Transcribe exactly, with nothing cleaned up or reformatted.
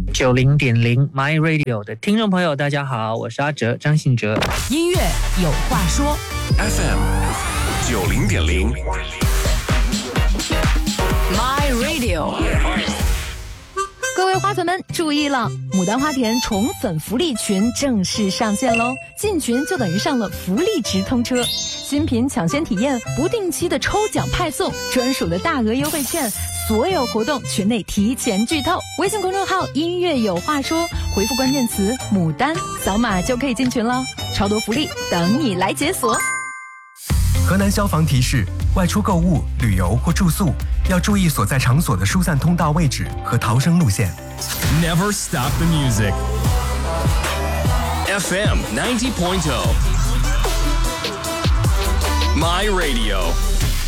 九零点零 My Radio 的听众朋友，大家好，我是阿哲，张信哲。 音乐有话说 ，F M 九零点零 My Radio。各位花粉们注意了，牡丹花田宠粉福利群正式上线喽！进群就等于上了福利直通车，新品抢先体验，不定期的抽奖派送，专属的大额优惠券，所有活动群内提前剧透。微信公众号音乐有话说，回复关键词牡丹，扫码就可以进群了，超多福利等你来解锁。 河南消防提示：外出购物、旅游或住宿，要注意所在场所的疏散通道位置和逃生路线。 Never stop the music. F M ninety point oh My Radio.